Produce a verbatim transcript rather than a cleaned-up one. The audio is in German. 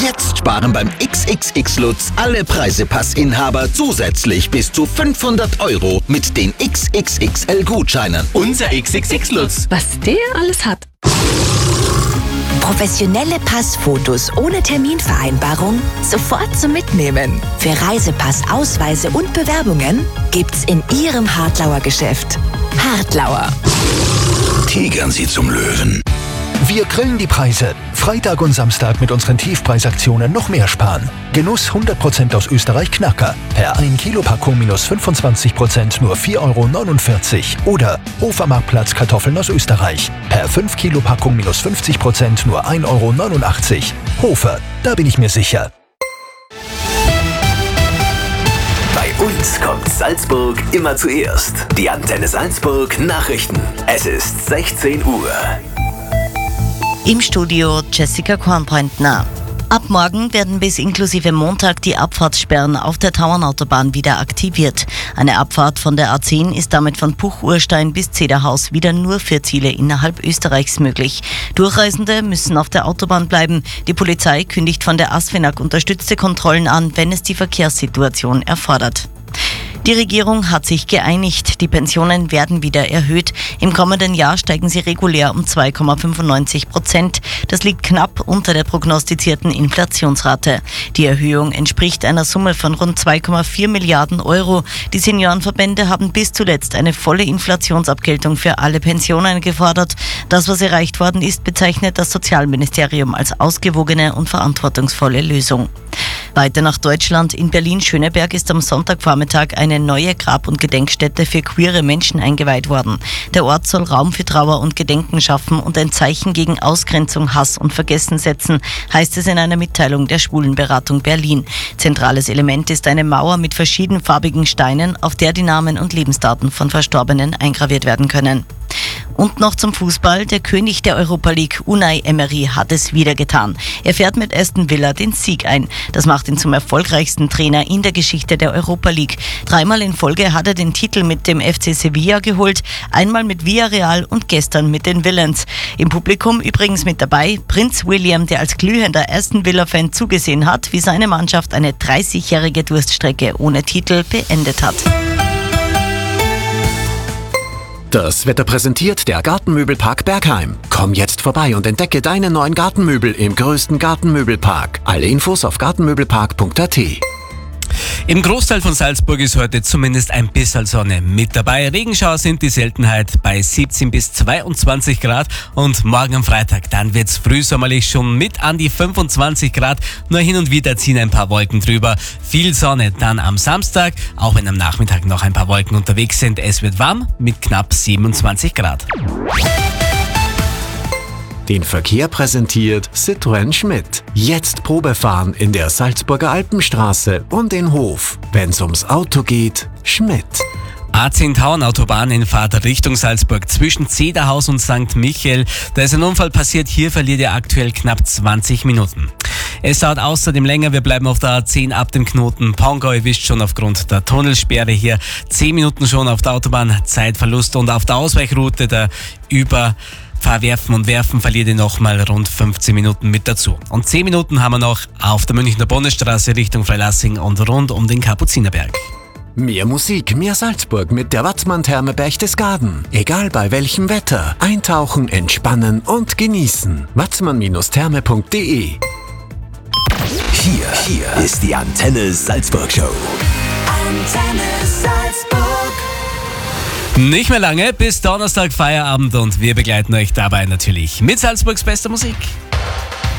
Jetzt sparen beim X X X Lutz alle Preisepassinhaber zusätzlich bis zu fünfhundert Euro mit den X X X L-Gutscheinen. Unser X X X Lutz. Was der alles hat. Professionelle Passfotos ohne Terminvereinbarung sofort zum Mitnehmen. Für Reisepass, Ausweise und Bewerbungen gibt's in Ihrem Hartlauer Geschäft. Hartlauer. Tigern Sie zum Löwen. Wir grillen die Preise. Freitag und Samstag mit unseren Tiefpreisaktionen noch mehr sparen. Genuss hundert Prozent aus Österreich Knacker. Per ein Kilo Packung minus fünfundzwanzig Prozent nur vier Euro neunundvierzig. Oder Hofermarktplatz Kartoffeln aus Österreich. Per fünf Kilo Packung minus fünfzig Prozent nur ein Euro neunundachtzig. Hofer, da bin ich mir sicher. Bei uns kommt Salzburg immer zuerst. Die Antenne Salzburg Nachrichten. Es ist sechzehn Uhr. Im Studio Jessica Kornbrandner. Ab morgen werden bis inklusive Montag die Abfahrtssperren auf der Tauernautobahn wieder aktiviert. Eine Abfahrt von der A zehn ist damit von Puch-Urstein bis Zederhaus wieder nur für Ziele innerhalb Österreichs möglich. Durchreisende müssen auf der Autobahn bleiben. Die Polizei kündigt von der ASFINAG unterstützte Kontrollen an, wenn es die Verkehrssituation erfordert. Die Regierung hat sich geeinigt. Die Pensionen werden wieder erhöht. Im kommenden Jahr steigen sie regulär um zwei Komma fünfundneunzig Prozent. Das liegt knapp unter der prognostizierten Inflationsrate. Die Erhöhung entspricht einer Summe von rund zwei Komma vier Milliarden Euro. Die Seniorenverbände haben bis zuletzt eine volle Inflationsabgeltung für alle Pensionen gefordert. Das, was erreicht worden ist, bezeichnet das Sozialministerium als ausgewogene und verantwortungsvolle Lösung. Weiter nach Deutschland. In Berlin-Schöneberg ist am Sonntagvormittag eine neue Grab- und Gedenkstätte für queere Menschen eingeweiht worden. Der Ort soll Raum für Trauer und Gedenken schaffen und ein Zeichen gegen Ausgrenzung, Hass und Vergessen setzen, heißt es in einer Mitteilung der Schwulenberatung Berlin. Zentrales Element ist eine Mauer mit verschiedenfarbigen Steinen, auf der die Namen und Lebensdaten von Verstorbenen eingraviert werden können. Und noch zum Fußball. Der König der Europa League, Unai Emery, hat es wieder getan. Er fährt mit Aston Villa den Sieg ein. Das macht ihn zum erfolgreichsten Trainer in der Geschichte der Europa League. Dreimal in Folge hat er den Titel mit dem F C Sevilla geholt, einmal mit Villarreal und gestern mit den Villains. Im Publikum übrigens mit dabei Prinz William, der als glühender Aston Villa-Fan zugesehen hat, wie seine Mannschaft eine dreißigjährige Durststrecke ohne Titel beendet hat. Das Wetter präsentiert der Gartenmöbelpark Bergheim. Komm jetzt vorbei und entdecke deine neuen Gartenmöbel im größten Gartenmöbelpark. Alle Infos auf gartenmöbelpark punkt a t. Im Großteil von Salzburg ist heute zumindest ein bisschen Sonne mit dabei. Regenschauer sind die Seltenheit bei siebzehn bis zweiundzwanzig Grad und morgen am Freitag, dann wird's frühsommerlich schon mit an die fünfundzwanzig Grad. Nur hin und wieder ziehen ein paar Wolken drüber. Viel Sonne dann am Samstag, auch wenn am Nachmittag noch ein paar Wolken unterwegs sind. Es wird warm mit knapp siebenundzwanzig Grad. Den Verkehr präsentiert Citroën Schmidt. Jetzt Probefahren in der Salzburger Alpenstraße und in Hof. Wenn's ums Auto geht, Schmidt. A zehn Tauernautobahn in Fahrt Richtung Salzburg zwischen Zederhaus und Sankt Michael. Da ist ein Unfall passiert. Hier verliert ihr aktuell knapp zwanzig Minuten. Es dauert außerdem länger. Wir bleiben auf der A zehn ab dem Knoten Pongau. Ihr wisst schon, aufgrund der Tunnelsperre hier zehn Minuten schon auf der Autobahn Zeitverlust und auf der Ausweichroute der über Fahrwerfen und Werfen verliert ihr nochmal rund fünfzehn Minuten mit dazu. Und zehn Minuten haben wir noch auf der Münchner Bundesstraße Richtung Freilassing und rund um den Kapuzinerberg. Mehr Musik, mehr Salzburg mit der Watzmann-Therme Berchtesgaden. Egal bei welchem Wetter. Eintauchen, entspannen und genießen. watzmann Therme punkt de. Hier, hier ist die Antenne Salzburg Show. Antenne Salzburg. Nicht mehr lange, bis Donnerstag Feierabend und wir begleiten euch dabei natürlich mit Salzburgs bester Musik.